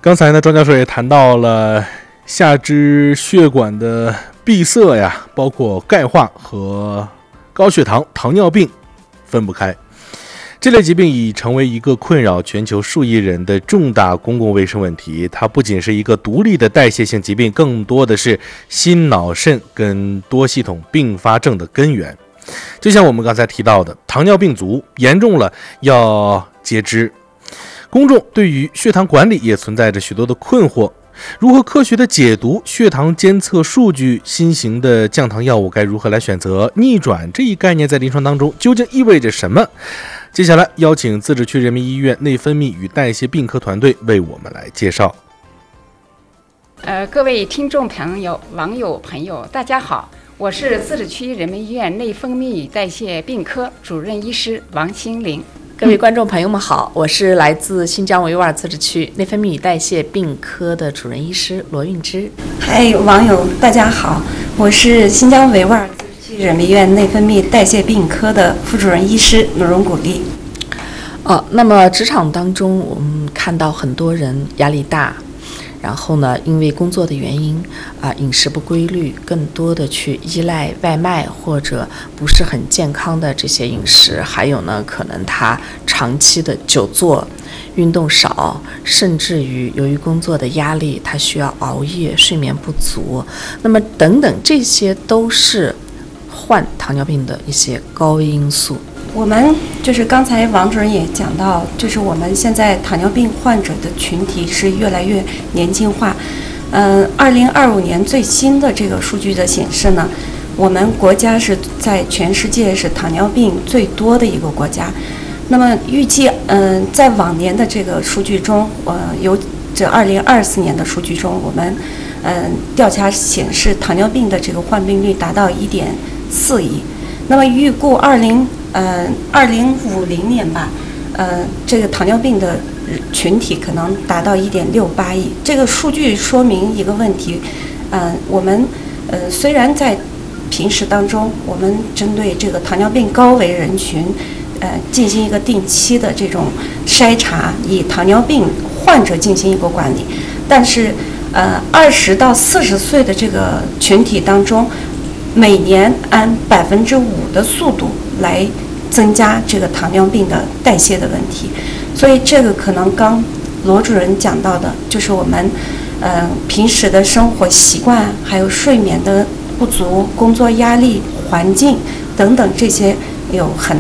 刚才呢，庄教授也谈到了下肢血管的闭塞呀，包括钙化和高血糖、糖尿病分不开。这类疾病已成为一个困扰全球数亿人的重大公共卫生问题。它不仅是一个独立的代谢性疾病，更多的是心脑肾跟多系统并发症的根源。就像我们刚才提到的，糖尿病足严重了要截肢。公众对于血糖管理也存在着许多的困惑，如何科学的解读血糖监测数据？新型的降糖药物该如何来选择？逆转这一概念在临床当中究竟意味着什么？接下来邀请自治区人民医院内分泌与代谢病科团队为我们来介绍。 各位听众朋友、网友朋友，大家好，我是自治区人民医院内分泌与代谢病科主任医师王心凌。 各位观众朋友们好，我是来自新疆维吾尔自治区内分泌与代谢病科的主任医师罗韵芝。 嗨，网友大家好，我是新疆维吾尔自治区人民医院内分泌代谢病科的副主任医师努荣古丽。 那么职场当中，我们看到很多人压力大，然后呢，因为工作的原因饮食不规律，更多的去依赖外卖或者不是很健康的这些饮食，还有呢，可能他长期的久坐、运动少，甚至于由于工作的压力，他需要熬夜、睡眠不足，那么等等，这些都是患糖尿病的一些高因素。 我们就是刚才王主任也讲到，就是我们现在糖尿病患者的群体是越来越年轻化。2025年最新的这个数据的显示呢，我们国家是在全世界是糖尿病最多的一个国家。那么预计，在往年的这个数据中，有这2024年的数据中，我们调查显示糖尿病的这个患病率达到1.4亿。那么预估2050年吧，这个糖尿病的群体可能达到1.68亿。这个数据说明一个问题，我们虽然在平时当中，我们针对这个糖尿病高危人群，进行一个定期的这种筛查，以糖尿病患者进行一个管理，但是20到40岁的这个群体当中，每年按5%的速度来增加这个糖尿病的代谢的问题。所以这个可能刚罗主任讲到的，就是我们平时的生活习惯，还有睡眠的不足、工作压力、环境等等，这些有很